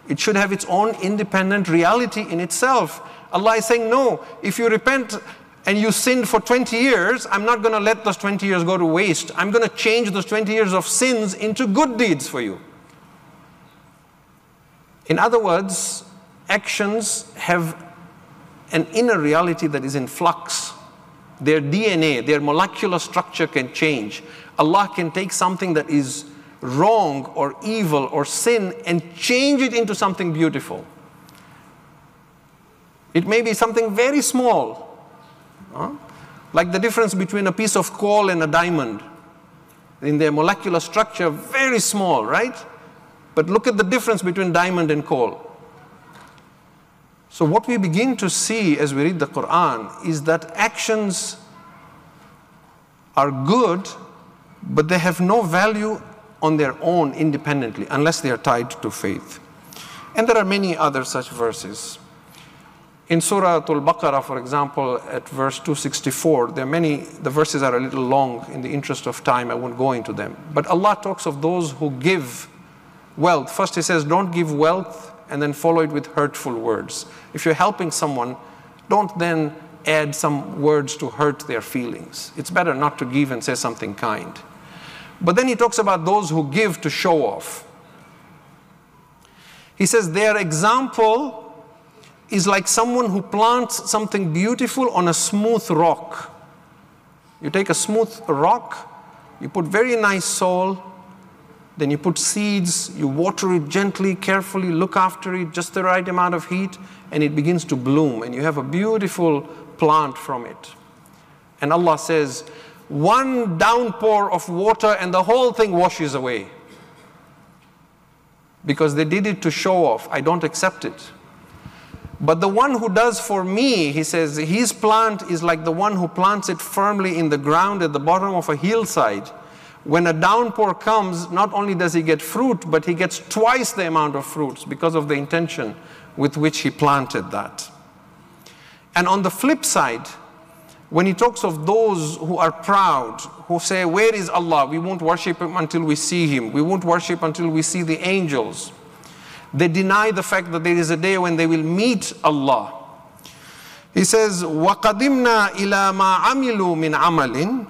It should have its own independent reality in itself. Allah is saying, no, if you repent and you sinned for 20 years, I'm not going to let those 20 years go to waste. I'm going to change those 20 years of sins into good deeds for you. In other words, actions have an inner reality that is in flux. Their DNA, their molecular structure can change. Allah can take something that is wrong or evil or sin and change it into something beautiful. It may be something very small, like the difference between a piece of coal and a diamond. In their molecular structure, very small, right? But look at the difference between diamond and coal. So what we begin to see as we read the Quran is that actions are good, but they have no value on their own independently unless they are tied to faith. And there are many other such verses. In Surah Al-Baqarah, for example, at verse 264, there are many, the verses are a little long. In the interest of time, I won't go into them. But Allah talks of those who give wealth. First He says, don't give wealth, and then follow it with hurtful words. If you're helping someone, don't then add some words to hurt their feelings. It's better not to give and say something kind. But then He talks about those who give to show off. He says their example is like someone who plants something beautiful on a smooth rock. You take a smooth rock, you put very nice soil, then you put seeds, you water it gently, carefully, look after it, just the right amount of heat, and it begins to bloom, and you have a beautiful plant from it. And Allah says, one downpour of water and the whole thing washes away. Because they did it to show off. I don't accept it. But the one who does for me, He says, his plant is like the one who plants it firmly in the ground at the bottom of a hillside. When a downpour comes, not only does he get fruit, but he gets twice the amount of fruits because of the intention with which he planted that. And on the flip side, when He talks of those who are proud, who say, where is Allah? We won't worship Him until we see Him. We won't worship until we see the angels. They deny the fact that there is a day when they will meet Allah. He says, وَقَدِمْنَا إِلَى مَا عَمِلُوا مِنْ عَمَلٍ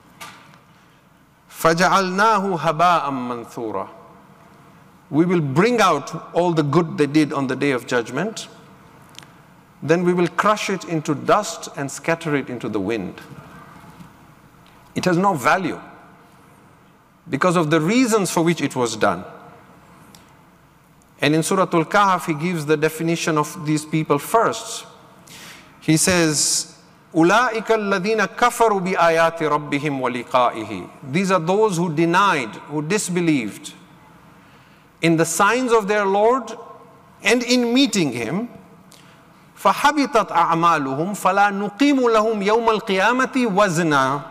فَجَعَلْنَاهُ هَبَاءً مَنْثُورًا. We will bring out all the good they did on the day of judgment. Then we will crush it into dust and scatter it into the wind. It has no value because of the reasons for which it was done. And in Surah Al-Kahf, He gives the definition of these people first. He says, أُولَٰئِكَ الَّذِينَ كَفَرُوا بِآيَاتِ رَبِّهِمْ وَلِقَائِهِ. These are those who denied, who disbelieved in the signs of their Lord and in meeting Him. فَحَبِطَتْ أَعْمَالُهُمْ فَلَا نُقِيمُ لَهُمْ يَوْمَ الْقِيَامَةِ وَزْنًا.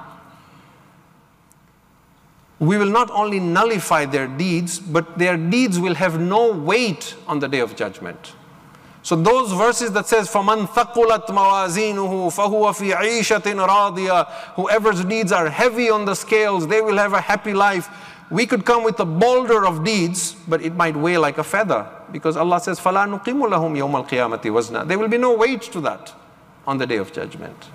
We will not only nullify their deeds, but their deeds will have no weight on the day of judgment. So those verses that says, فَمَنْ ثَقُلَتْ مَوَازِينُهُ فَهُوَ فِي عِيشَةٍ رَاضِيَةٍ, whoever's deeds are heavy on the scales, they will have a happy life. We could come with a boulder of deeds, but it might weigh like a feather. Because Allah says, فَلَا نُقِيمُ لَهُمْ يَوْمَ الْقِيَامَةِ وَزْنًا. There will be no weight to that on the day of judgment.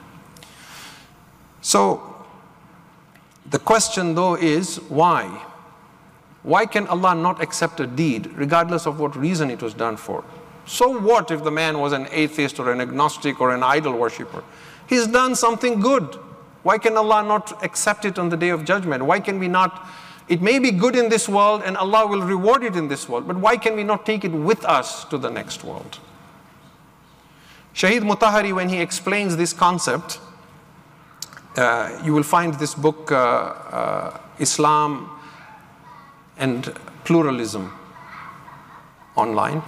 So, the question though is, why? Why can Allah not accept a deed, regardless of what reason it was done for? So what if the man was an atheist or an agnostic or an idol worshipper? He's done something good. Why can Allah not accept it on the day of judgment? Why can we not? It may be good in this world and Allah will reward it in this world, but why can we not take it with us to the next world? Shahid Mutahari, when he explains this concept, you will find this book, Islam and Pluralism, online.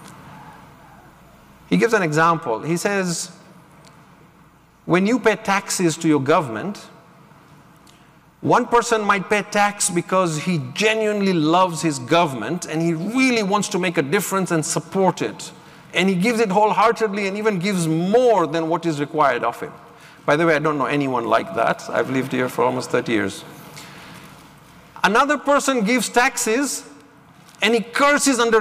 He gives an example. He says, when you pay taxes to your government, one person might pay tax because he genuinely loves his government and he really wants to make a difference and support it. And he gives it wholeheartedly and even gives more than what is required of him. By the way, I don't know anyone like that. I've lived here for almost 30 years. Another person gives taxes and he curses under